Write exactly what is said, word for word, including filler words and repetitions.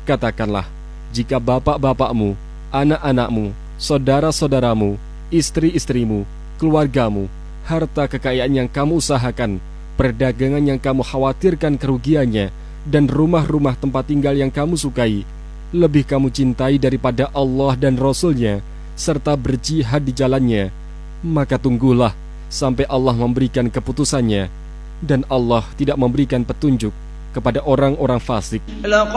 katakanlah, jika bapak-bapakmu, anak-anakmu, saudara-saudaramu, istri-istrimu, keluargamu, harta kekayaan yang kamu usahakan, perdagangan yang kamu khawatirkan kerugiannya, dan rumah-rumah tempat tinggal yang kamu sukai, lebih kamu cintai daripada Allah dan Rasul-Nya, serta berjihad di jalannya, maka tunggulah sampai Allah memberikan keputusannya, dan Allah tidak memberikan petunjuk kepada orang-orang fasik.